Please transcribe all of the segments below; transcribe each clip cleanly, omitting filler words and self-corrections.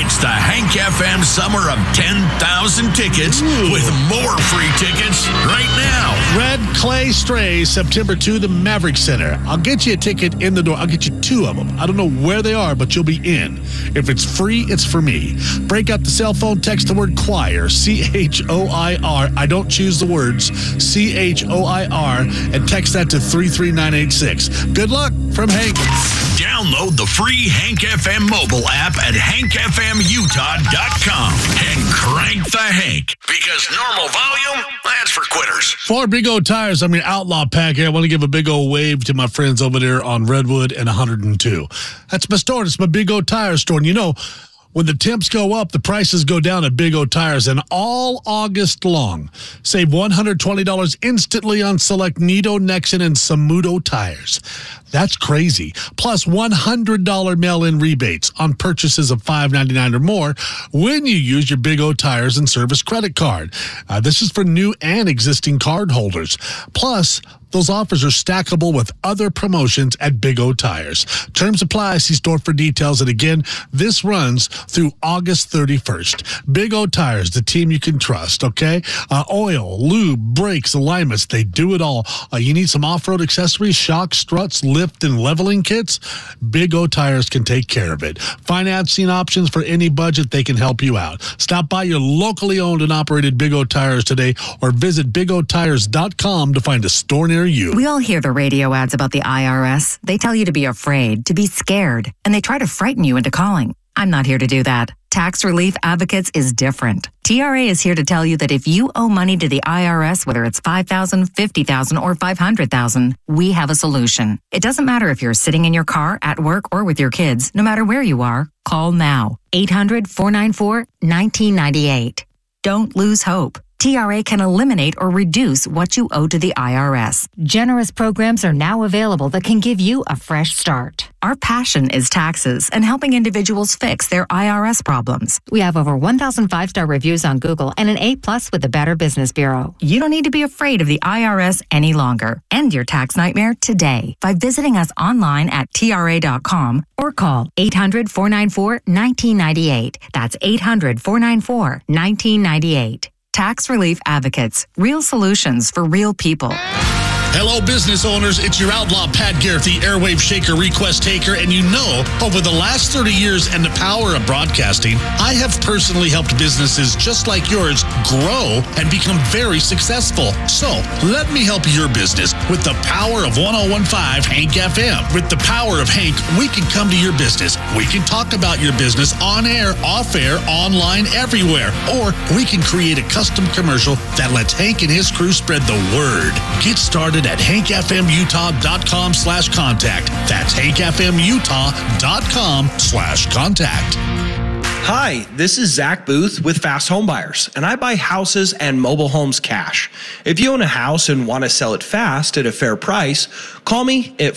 It's the Hank FM Summer of 10,000 tickets with more free tickets right now. Red Clay Strays, September 2, the Maverick Center. I'll get you a ticket in the door. I'll get you 2 of them. I don't know where they are, but you'll be in. If it's free, it's for me. Break out the cell phone, text the word choir, C-H-O-I-R. I don't choose the words, C-H-O-I-R, and text that to 33986. Good luck from Hank. Download the free Hank FM mobile app at hankfmutah.com and crank the Hank, because normal volume, that's for quitters. For Big O Tires, I'm your Outlaw Pack here. I want to give a big old wave to my friends over there on Redwood and 102. That's my store. It's my Big O Tires store. And you know, when the temps go up, the prices go down at Big O Tires. And all August long, save $120 instantly on select Nito, Nexen, and Samuto tires. That's crazy. Plus $100 mail-in rebates on purchases of $5.99 or more when you use your Big O Tires and Service credit card. This is for new and existing card holders. Plus, those offers are stackable with other promotions at Big O Tires. Terms apply. See store for details. And again, this runs through August 31st. Big O Tires, the team you can trust, okay? Oil, lube, brakes, alignments, they do it all. You need some off-road accessories, shocks, struts, lift, and leveling kits? Big O Tires can take care of it. Financing options for any budget, they can help you out. Stop by your locally owned and operated Big O Tires today or visit bigotires.com to find a store near you. We all hear the radio ads about the IRS. They tell you to be afraid, to be scared, and they try to frighten you into calling. I'm not here to do that. Tax Relief Advocates is different. TRA is here to tell you that if you owe money to the IRS, whether it's $5,000, $50,000, or $500,000, we have a solution. It doesn't matter if you're sitting in your car, at work, or with your kids. No matter where you are, call now. 800-494-1998. Don't lose hope. TRA can eliminate or reduce what you owe to the IRS. Generous programs are now available that can give you a fresh start. Our passion is taxes and helping individuals fix their IRS problems. We have over 1,000 5-star reviews on Google and an A+ with the Better Business Bureau. You don't need to be afraid of the IRS any longer. End your tax nightmare today by visiting us online at TRA.com or call 800-494-1998. That's 800-494-1998. Tax Relief Advocates. Real solutions for real people. Hello, business owners. It's your outlaw, Pat Garrett, the airwave shaker request taker. And you know, over the last 30 years and the power of broadcasting, I have personally helped businesses just like yours grow and become very successful. So let me help your business with the power of 101.5 Hank FM. With the power of Hank, we can come to your business. We can talk about your business on air, off air, online, everywhere. Or we can create a custom commercial that lets Hank and his crew spread the word. Get started at hankfmutah.com/contact. That's hankfmutah.com/contact. Hi, this is Zach Booth with Fast Home Buyers, and I buy houses and mobile homes cash. If you own a house and want to sell it fast at a fair price, call me at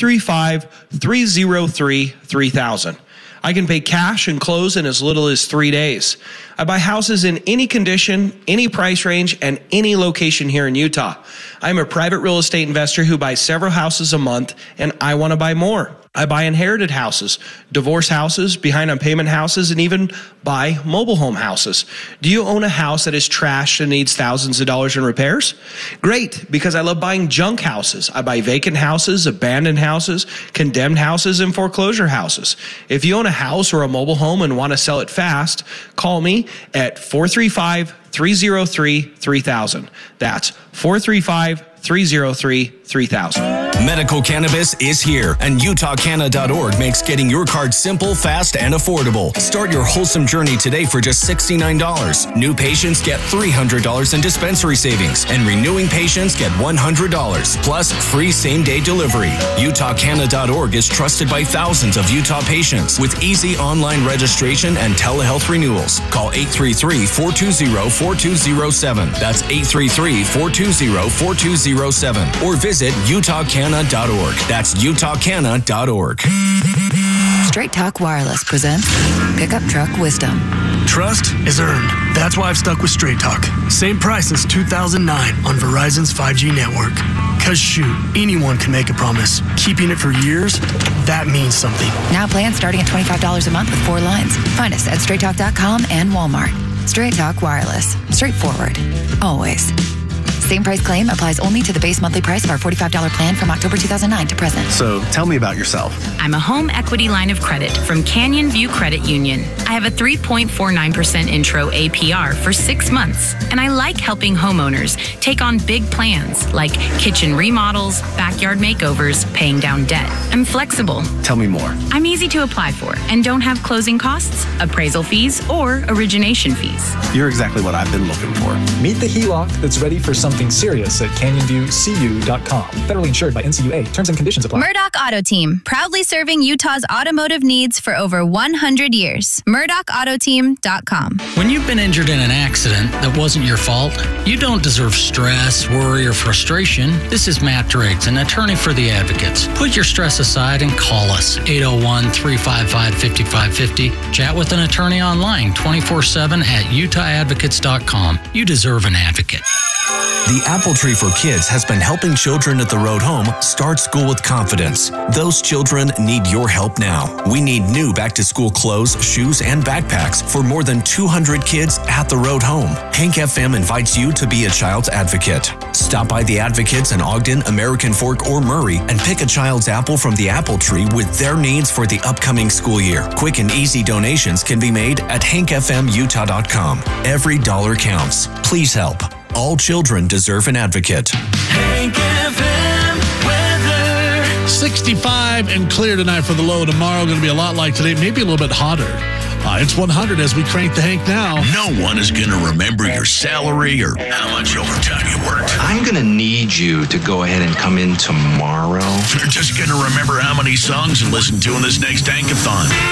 435-303-3000. I can pay cash and close in as little as 3 days. I buy houses in any condition, any price range, and any location here in Utah. I'm a private real estate investor who buys several houses a month, and I want to buy more. I buy inherited houses, divorce houses, behind on payment houses, and even buy mobile home houses. Do you own a house that is trashed and needs thousands of dollars in repairs? Great, because I love buying junk houses. I buy vacant houses, abandoned houses, condemned houses, and foreclosure houses. If you own a house or a mobile home and want to sell it fast, call me at 435-303-3000. That's 435-303-3000. Medical cannabis is here, and UtahCanna.org makes getting your card simple, fast, and affordable. Start your wholesome journey today for just $69. New patients get $300 in dispensary savings, and renewing patients get $100, plus free same-day delivery. UtahCanna.org is trusted by thousands of Utah patients with easy online registration and telehealth renewals. Call 833-420-4207. That's 833-420-4207. Or visit UtahCanna.org. That's UtahCanna.org. Straight Talk Wireless presents Pickup Truck Wisdom. Trust is earned. That's why I've stuck with Straight Talk. Same price since 2009 on Verizon's 5G network. Because shoot, anyone can make a promise. Keeping it for years, that means something. Now plans starting at $25 a month with 4 lines. Find us at straighttalk.com and Walmart. Straight Talk Wireless. Straightforward. Always. Same price claim applies only to the base monthly price of our $45 plan from October 2009 to present. So tell me about yourself. I'm a home equity line of credit from Canyon View Credit Union. I have a 3.49% intro APR for 6 months, and I like helping homeowners take on big plans like kitchen remodels, backyard makeovers, paying down debt. I'm flexible. Tell me more. I'm easy to apply for and don't have closing costs, appraisal fees, or origination fees. You're exactly what I've been looking for. Meet the HELOC that's ready for something serious at CanyonViewCU.com. Federally insured by NCUA. Terms and conditions apply. Murdoch Auto Team, proudly serving Utah's automotive needs for over 100 years. MurdochAutoTeam.com. When you've been injured in an accident that wasn't your fault, you don't deserve stress, worry, or frustration. This is Matt Driggs, an attorney for the Advocates. Put your stress aside and call us, 801-355-5550. Chat with an attorney online 24/7 at UtahAdvocates.com. You deserve an advocate. The Apple Tree for Kids has been helping children at the Road Home start school with confidence. Those children need your help now. We need new back-to-school clothes, shoes, and backpacks for more than 200 kids at the Road Home. Hank FM invites you to be a child's advocate. Stop by the Advocates in Ogden, American Fork, or Murray and pick a child's apple from the Apple Tree with their needs for the upcoming school year. Quick and easy donations can be made at hankfmutah.com. Every dollar counts. Please help. All children deserve an advocate. Hank FM weather. 65 and clear tonight for the low. Tomorrow going to be a lot like today, maybe a little bit hotter. It's 100 as we crank the Hank now. No one is going to remember your salary or how much overtime you worked. I'm going to need you to go ahead and come in tomorrow. You're just going to remember how many songs and listen to in this next Hankathon.